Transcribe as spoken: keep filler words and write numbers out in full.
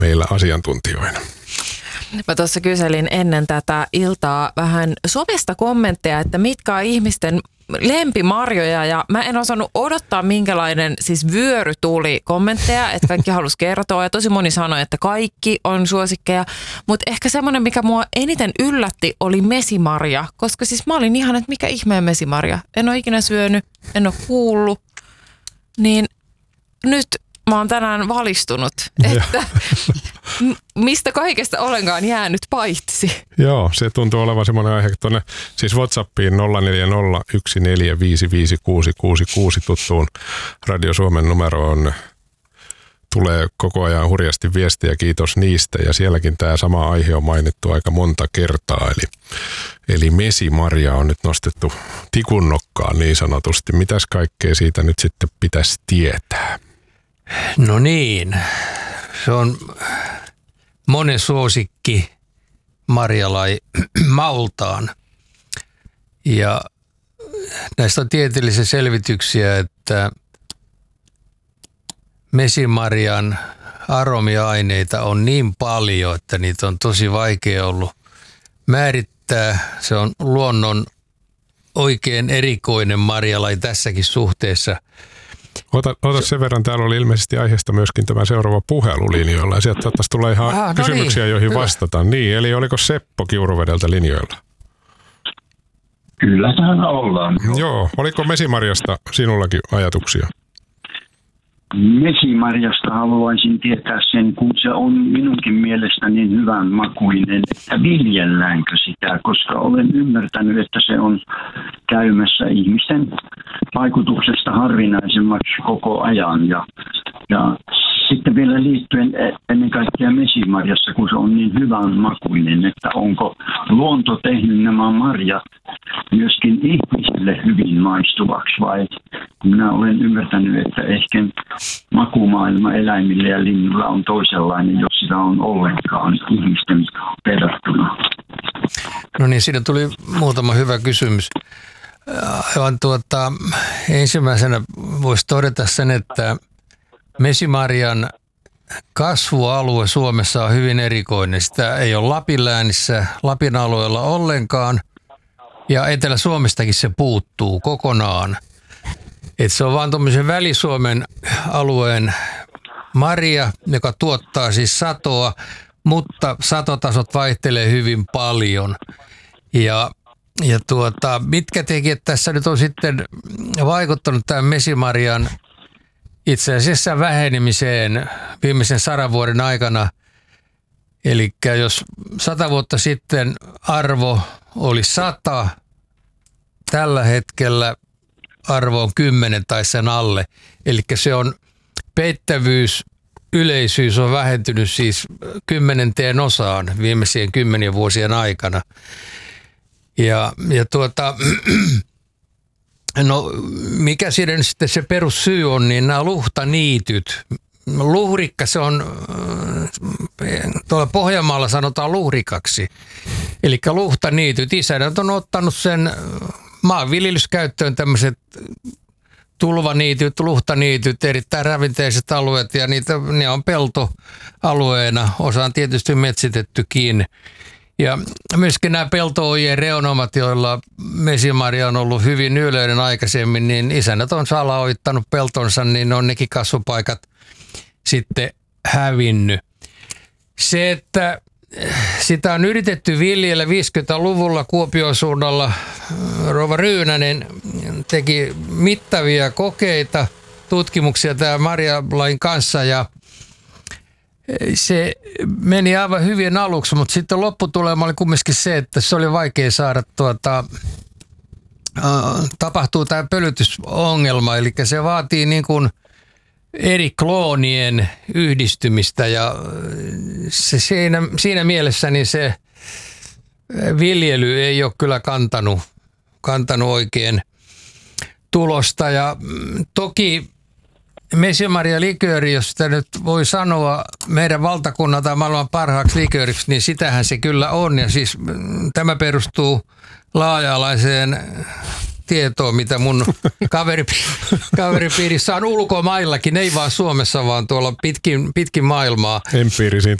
meillä asiantuntijoina. Mä tuossa kyselin ennen tätä iltaa vähän somesta kommentteja, että mitkä on ihmisten lempimarjoja, ja mä en osannut odottaa minkälainen siis vyöry tuli kommentteja, että kaikki halusi kertoa ja tosi moni sanoi, että kaikki on suosikkeja, mutta ehkä semmoinen, mikä mua eniten yllätti, oli mesimarja, koska siis mä olin ihan, että mikä ihmeen mesimarja, en ole ikinä syönyt, en ole kuullut, niin nyt mä oon tänään valistunut, että mistä kaikesta olenkaan jäänyt paitsi. Joo, se tuntuu olevan semmoinen aihe tuonne siis WhatsAppiin nolla neljä nolla yksi neljä viisi viisi kuusi kuusi kuusi tuttuun Radio Suomen numeroon tulee koko ajan hurjasti viestiä, kiitos niistä. Ja sielläkin tämä sama aihe on mainittu aika monta kertaa. Eli, eli mesimarja on nyt nostettu tikun nokkaan niin sanotusti. Mitäs kaikkea siitä nyt sitten pitäisi tietää? No niin, se on monen suosikki marjalai maultaan. Ja näistä on tieteellisiä selvityksiä, että mesimarjan aromiaineita on niin paljon, että niitä on tosi vaikea ollut määrittää. Se on luonnon oikein erikoinen marjalai tässäkin suhteessa. Ota, ota sen verran, täällä oli ilmeisesti aiheesta myöskin tämä seuraava puhelu linjoilla, ja sieltä saattaisi tulla ihan ah, no kysymyksiä, niin, joihin hyvä. Vastata. Niin, eli oliko Seppo Kiuruvedeltä linjoilla? Kyllä täällä ollaan. Joo, oliko mesimarjasta sinullakin ajatuksia? Mesimarjasta haluaisin tietää sen, kun se on minunkin mielestäni niin hyvän makuinen, että viljelläänkö sitä, koska olen ymmärtänyt, että se on käymässä ihmisten vaikutuksesta harvinaisemmaksi koko ajan. Ja, ja sitten vielä liittyen ennen kaikkea mesimarjassa, kun se on niin hyvän makuinen, että onko luonto tehnyt nämä marjat myöskin ihmisille hyvin maistuvaksi, vai minä olen ymmärtänyt, että ehkä makumaailma eläimille ja linnuilla on toisenlainen, jos sitä on ollenkaan ihmisten verrattuna. No niin, siinä tuli muutama hyvä kysymys. Aivan tuota, ensimmäisenä voisi todeta sen, että mesimarjan kasvualue Suomessa on hyvin erikoinen. Sitä ei ole Lapin läänissä, Lapin alueella ollenkaan, ja Etelä-Suomestakin se puuttuu kokonaan. Et se on vaan tuommoisen Väli-Suomen alueen marja, joka tuottaa siis satoa, mutta satotasot vaihtelee hyvin paljon. Ja, ja tuota, mitkä tekijät tässä nyt on sitten vaikuttanut tämän mesimarjan itse asiassa vähenemiseen viimeisen sadan vuoden aikana? Eli jos sata vuotta sitten arvo oli sata, tällä hetkellä arvo on kymmenen tai sen alle. Eli se on peittävyys, yleisyys on vähentynyt siis kymmenenteen osaan viimeisien kymmenien vuosien aikana. Ja, ja tuota, no mikä siinä sitten se perussyy on, niin nämä luhtaniityt. Luhrikka, se on, tuolla Pohjanmaalla sanotaan luhrikaksi. Eli luhtaniityt, isännät on ottanut sen maanviljelyskäyttöön tämmöiset tulvaniityt, luhtaniityt, erittäin ravinteiset alueet, ja niitä, ne on peltoalueena, osa on tietysti metsitettykin. Ja myöskin nämä pelto-ojien reunomat, joilla mesimarja on ollut hyvin yleinen aikaisemmin, niin isännät on salaoittanut peltonsa, niin on nekin kasvupaikat sitten hävinnyt. Se, että sitä on yritetty viljellä viisikymmentäluvulla Kuopion suunnalla, rouva Ryynänen teki mittavia kokeita, tutkimuksia tämän marjalain kanssa, ja se meni aivan hyvin aluksi, mutta sitten lopputulema oli kumminkin se, että se oli vaikea saada tuota, äh, tapahtuu tämä pölytysongelma, eli se vaatii niin kuin eri kloonien yhdistymistä, ja se siinä, siinä mielessä niin se viljely ei ole kyllä kantanut, kantanut oikein tulosta. Ja toki mesimarjalikööri, jos sitä nyt voi sanoa meidän valtakunnalta maailman parhaaksi likööriksi, niin sitähän se kyllä on. Ja siis tämä perustuu laaja-alaiseen tietoa, mitä mun kaveri, kaveripiirissä on ulkomaillakin, ei vaan Suomessa, vaan tuolla pitkin, pitkin maailmaa. Empiirisiin